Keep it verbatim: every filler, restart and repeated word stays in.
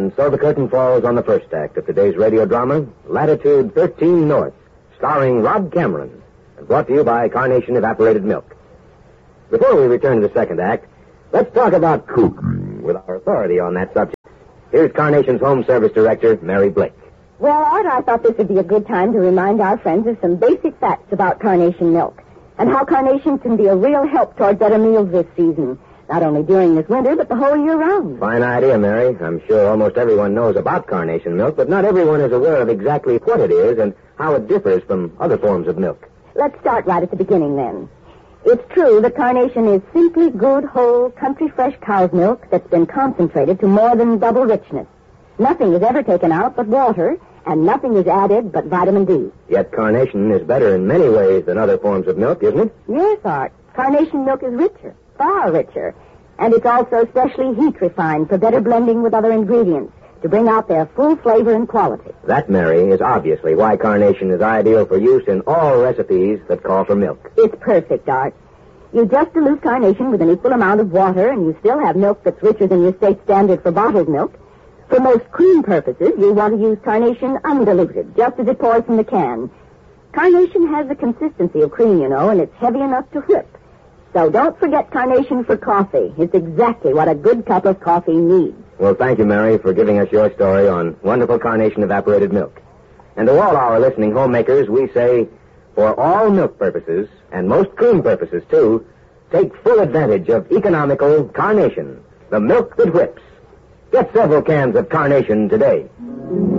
And so the curtain falls on the first act of today's radio drama, Latitude thirteen North, starring Rod Cameron, and brought to you by Carnation Evaporated Milk. Before we return to the second act, let's talk about cooking with our authority on that subject. Here's Carnation's Home Service Director, Mary Blake. Well, Art, I thought this would be a good time to remind our friends of some basic facts about Carnation milk and how Carnation can be a real help toward better meals this season, not only during this winter, but the whole year round. Fine idea, Mary. I'm sure almost everyone knows about Carnation milk, but not everyone is aware of exactly what it is and how it differs from other forms of milk. Let's start right at the beginning, then. It's true that Carnation is simply good, whole, country-fresh cow's milk that's been concentrated to more than double richness. Nothing is ever taken out but water, and nothing is added but vitamin D. Yet Carnation is better in many ways than other forms of milk, isn't it? Yes, Art. Carnation milk is richer, far richer. And it's also specially heat refined for better blending with other ingredients to bring out their full flavor and quality. That, Mary, is obviously why Carnation is ideal for use in all recipes that call for milk. It's perfect, Art. You just dilute Carnation with an equal amount of water, and you still have milk that's richer than your state standard for bottled milk. For most cream purposes, you want to use Carnation undiluted, just as it pours from the can. Carnation has the consistency of cream, you know, and it's heavy enough to whip. So don't forget Carnation for coffee. It's exactly what a good cup of coffee needs. Well, thank you, Mary, for giving us your story on wonderful Carnation evaporated milk. And to all our listening homemakers, we say, for all milk purposes, and most cream purposes, too, take full advantage of economical Carnation, the milk that whips. Get several cans of Carnation today.